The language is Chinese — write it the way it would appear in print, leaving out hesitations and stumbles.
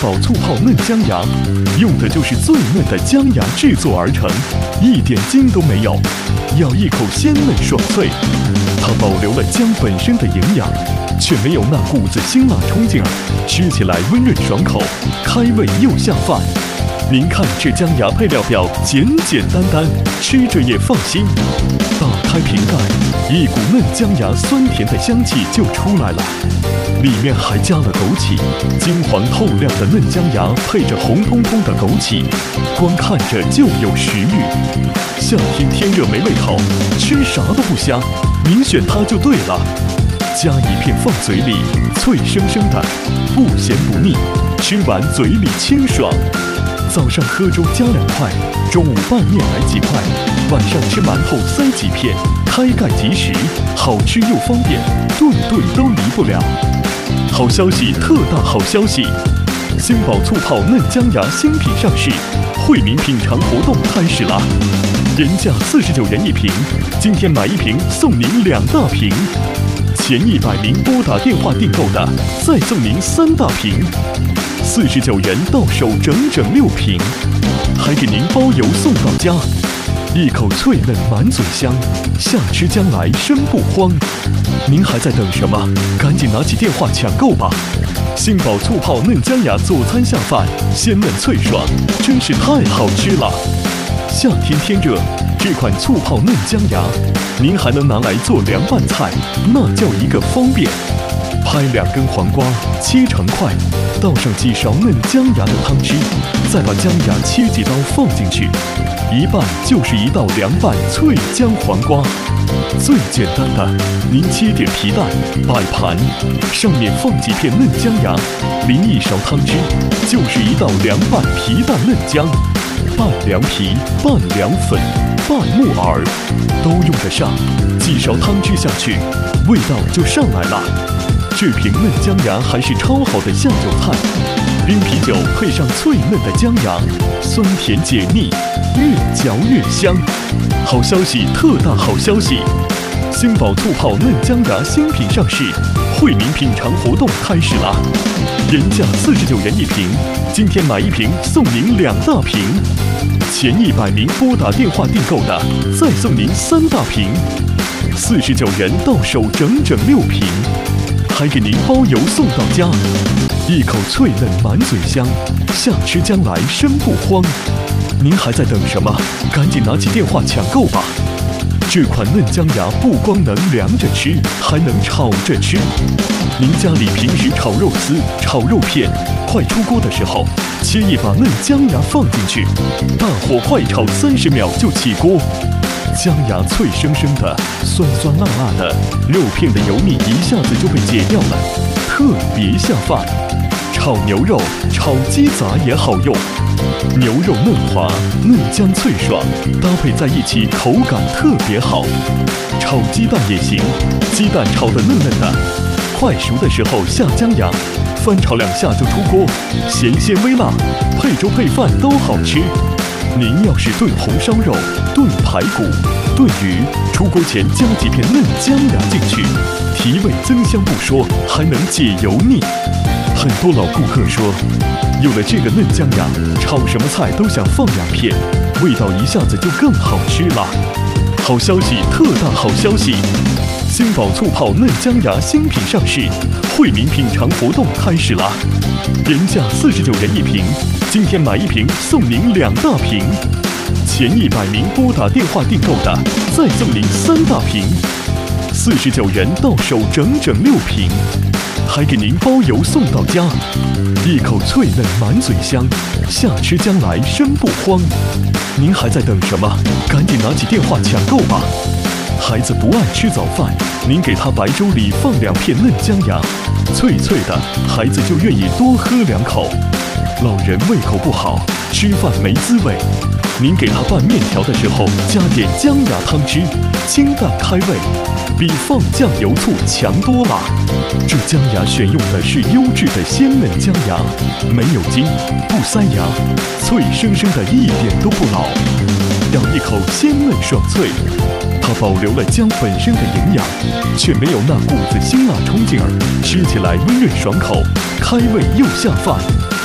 宝醋泡嫩姜芽，用的就是最嫩的姜芽制作而成，一点筋都没有，咬一口鲜嫩爽脆。它保留了姜本身的营养，却没有那股子辛辣冲劲儿，吃起来温润爽口，开胃又下饭。您看这姜芽配料表简简单单，吃着也放心。打开瓶盖，一股嫩姜芽酸甜的香气就出来了。里面还加了枸杞，金黄透亮的嫩姜芽配着红彤彤的枸杞，光看着就有食欲。夏天天热没胃口，吃啥都不香，您选它就对了。夹一片放嘴里，脆生生的，不咸不腻，吃完嘴里清爽。早上喝粥加2块，中午拌面来几块，晚上吃馒头塞几片，开盖即食，好吃又方便，顿顿都离不了。好消息，特大好消息！星宝醋泡嫩姜芽新品上市，惠民品尝活动开始啦！原价49元一瓶，今天买1瓶送您2大瓶，前100名拨打电话订购的，再送您3大瓶，49元到手整整6瓶，还给您包邮送到家。一口脆嫩满嘴香，夏吃姜来生不慌。您还在等什么？赶紧拿起电话抢购吧！星宝醋泡嫩姜芽佐餐下饭，鲜嫩脆爽，真是太好吃了。夏天天热，这款醋泡嫩姜芽，您还能拿来做凉拌菜，那叫一个方便。拍2根黄瓜，切成块，倒上几勺嫩姜芽的汤汁，再把姜芽切几刀放进去，一拌就是一道凉拌脆姜黄瓜。最简单的，您切点皮蛋，摆盘，上面放几片嫩姜芽，淋1勺汤汁，就是一道凉拌皮蛋嫩姜。拌凉皮、拌凉粉、拌木耳，都用得上。几勺汤汁下去，味道就上来了。这瓶嫩姜芽还是超好的下酒菜，冰啤酒配上脆嫩的姜芽，酸甜解腻，越嚼越香。好消息，特大好消息！星宝醋泡嫩姜芽新品上市，惠民品尝活动开始啦！原价49元一瓶，今天买1瓶送您2大瓶，前100名拨打电话订购的，再送您3大瓶，49元到手整整6瓶。还给您包邮送到家，一口脆嫩满嘴香，夏吃姜来生不慌。您还在等什么？赶紧拿起电话抢购吧！这款嫩姜芽不光能凉着吃，还能炒着吃。您家里平时炒肉丝、炒肉片，快出锅的时候，切一把嫩姜芽放进去，大火快炒30秒就起锅。姜芽脆生生的，酸酸辣辣的，肉片的油腻一下子就被解掉了，特别下饭。炒牛肉、炒鸡杂也好用，牛肉嫩滑，嫩姜脆爽，搭配在一起口感特别好。炒鸡蛋也行，鸡蛋炒得嫩嫩的，快熟的时候下姜芽，翻炒2下就出锅，咸鲜微辣，配粥配饭都好吃。您要是炖红烧肉、炖排骨、炖鱼，出锅前加几片嫩姜芽进去，提味增香不说，还能解油腻。很多老顾客说，有了这个嫩姜芽，炒什么菜都想放2片，味道一下子就更好吃了。好消息，特大好消息！星宝醋泡嫩姜芽新品上市，惠民品尝活动开始啦！原价49元一瓶，今天买1瓶送您2大瓶，前100名拨打电话订购的，再送您3大瓶，49元到手整整6瓶，还给您包邮送到家。一口脆嫩满嘴香，夏吃姜来生不慌。您还在等什么？赶紧拿起电话抢购吧！孩子不爱吃早饭，您给他白粥里放2片嫩姜芽，脆脆的，孩子就愿意多喝2口。老人胃口不好，吃饭没滋味，您给他拌面条的时候加点姜芽汤汁，清淡开胃，比放酱油醋强多了。这姜芽选用的是优质的鲜嫩姜芽，没有筋，不塞牙，脆生生的，一点都不老，咬一口鲜嫩爽脆。它保留了姜本身的营养，却没有那股子辛辣冲劲儿，吃起来温润爽口，开胃又下饭。